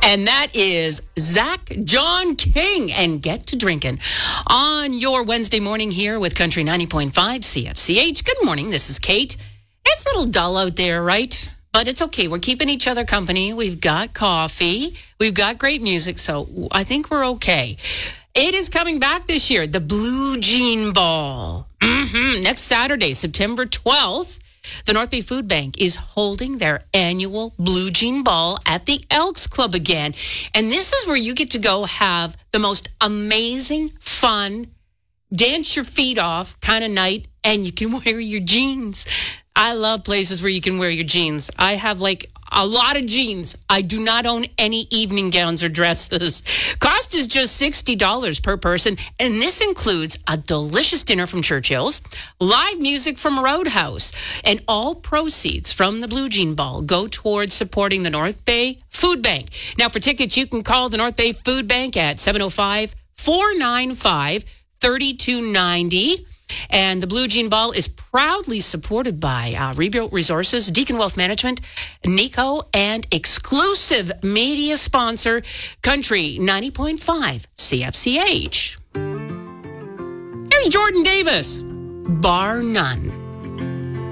And that is Zach John King and Get to Drinking on your Wednesday morning here with Country 90.5 CFCH. Good morning. This is Kate. It's a little dull out there, right? But it's okay. We're keeping each other company. We've got coffee. We've got great music. So I think we're okay. It is coming back this year, the Blue Jean Ball. Next Saturday, September 12th. The North Bay Food Bank is holding their annual Blue Jean Ball at the Elks Club again. And this is where you get to go have the most amazing, fun, dance your feet off kind of night, and you can wear your jeans. I love places where you can wear your jeans. I have like a lot of jeans. I do not own any evening gowns or dresses. Cost is just $60 per person, and this includes a delicious dinner from Churchill's, live music from Roadhouse, and all proceeds from the Blue Jean Ball go towards supporting the North Bay Food Bank. Now, for tickets, you can call the North Bay Food Bank at 705-495-3290. And the Blue Jean Ball is proudly supported by Rebuilt Resources, Deacon Wealth Management, Nico, and exclusive media sponsor, Country 90.5 CFCH. Here's Jordan Davis, Bar None.